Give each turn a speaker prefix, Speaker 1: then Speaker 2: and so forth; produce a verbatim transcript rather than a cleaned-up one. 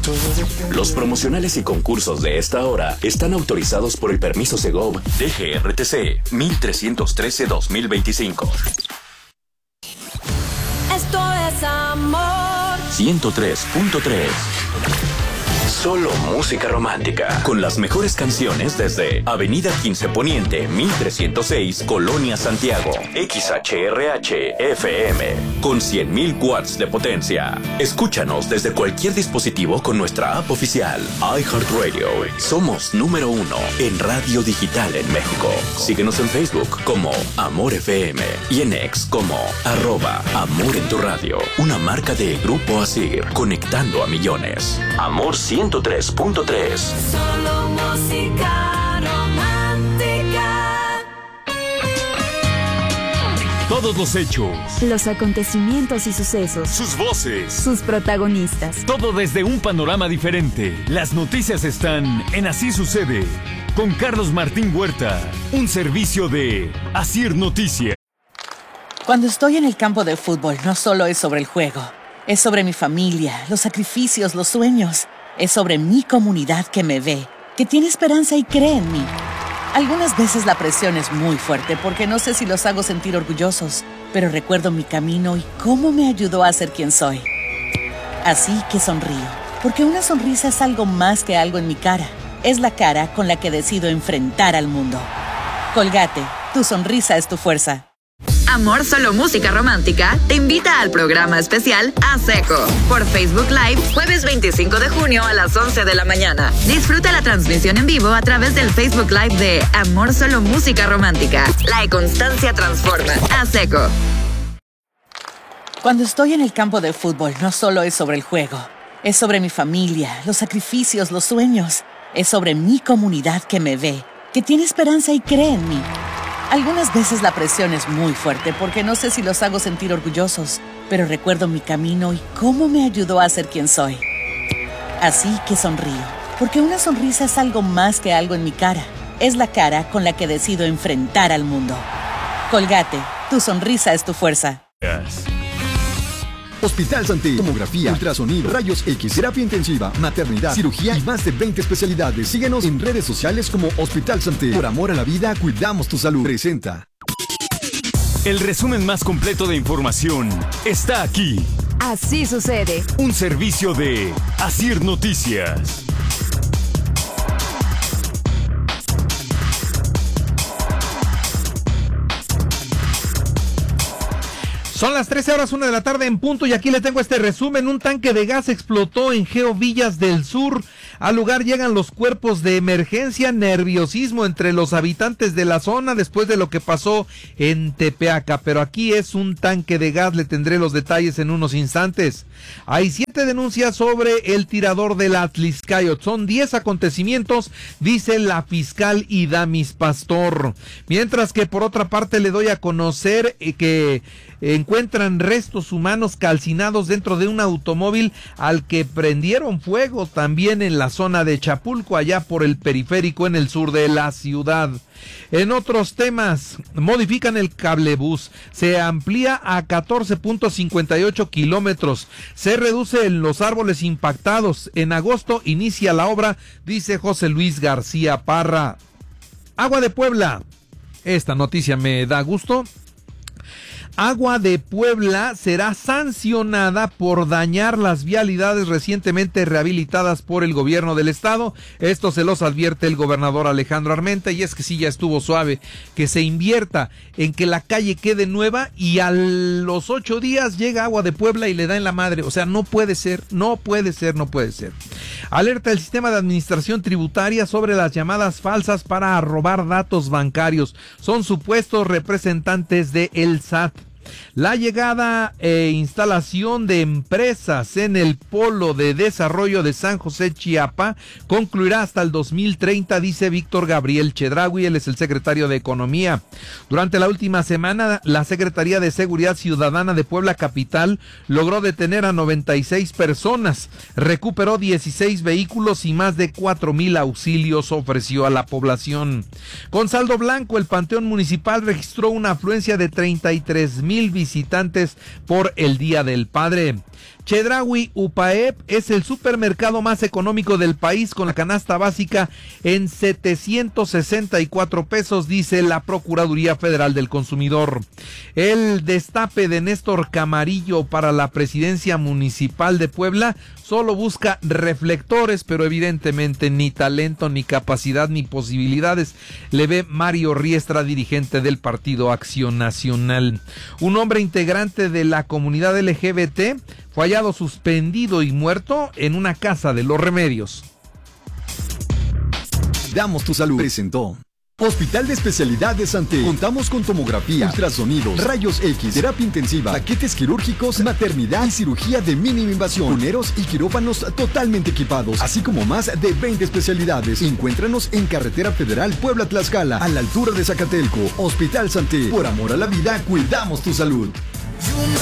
Speaker 1: Los promocionales y concursos de esta hora están autorizados por el permiso Segov D G R T C mil trescientos trece dos mil veinticinco.
Speaker 2: Esto es amor.
Speaker 1: ciento tres punto tres. Solo música romántica, con las mejores canciones desde Avenida quince Poniente, mil trescientos seis, Colonia Santiago. X H R H F M, con cien mil watts de potencia. Escúchanos desde cualquier dispositivo con nuestra app oficial, iHeartRadio. Somos número uno en radio digital en México. Síguenos en Facebook como Amor F M y en X como arroba Amor en tu radio. Una marca de Grupo Asir, conectando a millones. Amor ciento tres punto tres.
Speaker 2: Solo música romántica.
Speaker 3: Todos los hechos,
Speaker 4: los acontecimientos y sucesos,
Speaker 3: sus voces,
Speaker 4: sus protagonistas.
Speaker 3: Todo desde un panorama diferente. Las noticias están en Así Sucede, con Carlos Martín Huerta, un servicio de Asir Noticias.
Speaker 5: Cuando estoy en el campo de fútbol, no solo es sobre el juego, es sobre mi familia, los sacrificios, los sueños. Es sobre mi comunidad que me ve, que tiene esperanza y cree en mí. Algunas veces la presión es muy fuerte porque no sé si los hago sentir orgullosos, pero recuerdo mi camino y cómo me ayudó a ser quien soy. Así que sonrío, porque una sonrisa es algo más que algo en mi cara. Es la cara con la que decido enfrentar al mundo. Colgate, tu sonrisa es tu fuerza.
Speaker 6: Amor Solo Música Romántica te invita al programa especial A Seco por Facebook Live jueves veinticinco de junio a las once de la mañana. Disfruta la transmisión en vivo a través del Facebook Live de Amor Solo Música Romántica. La constancia transforma. A Seco.
Speaker 5: Cuando estoy en el campo de fútbol, no solo es sobre el juego, es sobre mi familia, los sacrificios, los sueños. Es sobre mi comunidad que me ve, que tiene esperanza y cree en mí. Algunas veces la presión es muy fuerte porque no sé si los hago sentir orgullosos, pero recuerdo mi camino y cómo me ayudó a ser quien soy. Así que sonrío, porque una sonrisa es algo más que algo en mi cara. Es la cara con la que decido enfrentar al mundo. Colgate, tu sonrisa es tu fuerza.
Speaker 3: Yes.
Speaker 7: Hospital Santé, tomografía, ultrasonido, rayos X, terapia intensiva, maternidad, cirugía y más de veinte especialidades. Síguenos en redes sociales como Hospital Santé. Por amor a la vida, cuidamos tu salud. Presenta.
Speaker 3: El resumen más completo de información está aquí.
Speaker 4: Así Sucede.
Speaker 3: Un servicio de Asir Noticias.
Speaker 8: Son las trece horas, una de la tarde en punto, y aquí le tengo este resumen. Un tanque de gas explotó en Geo Villas del Sur. Al lugar llegan los cuerpos de emergencia, nerviosismo entre los habitantes de la zona después de lo que pasó en Tepeaca. Pero aquí es un tanque de gas, le tendré los detalles en unos instantes. Hay siete denuncias sobre el tirador del Atliscayot. Son diez acontecimientos, dice la fiscal Idamis Pastor. Mientras que por otra parte le doy a conocer eh, que encuentran restos humanos calcinados dentro de un automóvil al que prendieron fuego también en la zona de Chapulco, allá por el periférico en el sur de la ciudad. En otros temas, modifican el cablebús, se amplía a catorce punto cincuenta y ocho kilómetros, se reducen los árboles impactados. En agosto inicia la obra, dice José Luis García Parra. Agua de Puebla, esta noticia me da gusto. Agua de Puebla será sancionada por dañar las vialidades recientemente rehabilitadas por el gobierno del estado. Esto se los advierte el gobernador Alejandro Armenta, y es que sí, ya estuvo suave que se invierta en que la calle quede nueva y a los ocho días llega Agua de Puebla y le da en la madre. O sea, no puede ser, no puede ser, no puede ser. Alerta el sistema de administración tributaria sobre las llamadas falsas para robar datos bancarios. Son supuestos representantes de el S A T. La llegada e instalación de empresas en el Polo de Desarrollo de San José Chiapa concluirá hasta el dos mil treinta, dice Víctor Gabriel Chedraui, él es el secretario de Economía. Durante la última semana, la Secretaría de Seguridad Ciudadana de Puebla Capital logró detener a noventa y seis personas, recuperó dieciséis vehículos y más de cuatro mil auxilios ofreció a la población. Con saldo blanco, el Panteón Municipal registró una afluencia de treinta y tres mil visitantes por el Día del Padre. Chedraui Upaep es el supermercado más económico del país con la canasta básica en setecientos sesenta y cuatro pesos, dice la Procuraduría Federal del Consumidor. El destape de Néstor Camarillo para la presidencia municipal de Puebla solo busca reflectores, pero evidentemente ni talento, ni capacidad, ni posibilidades le ve Mario Riestra, dirigente del Partido Acción Nacional. Un hombre integrante de la comunidad L G B T fue hallado suspendido y muerto en una casa de Los Remedios.
Speaker 7: Damos tu salud. Presentó Hospital de Especialidades Santé. Contamos con tomografía, ultrasonidos, rayos X, terapia intensiva, paquetes quirúrgicos, maternidad y cirugía de mínima invasión, pioneros y quirófanos totalmente equipados, así como más de veinte especialidades. Encuéntranos en Carretera Federal Puebla-Tlaxcala, a la altura de Zacatelco. Hospital Santé. Por amor a la vida, cuidamos tu salud.